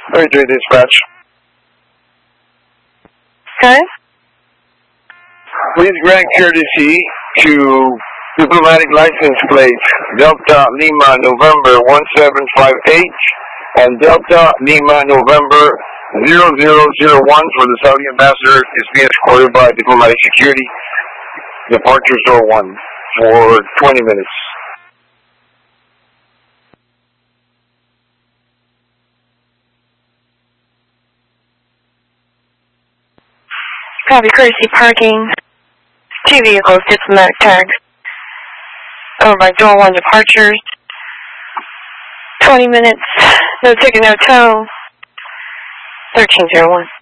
33 dispatch. Okay. Please grant courtesy to diplomatic license plate Delta Lima November 1758 and Delta Lima November 0001 for the Saudi ambassador is being escorted by diplomatic security. Departure door 1 for 20 minutes. Copy, courtesy parking. 2 vehicles, diplomatic tags. Over by door 1 departures. 20 minutes. No ticket, no tow. 1301.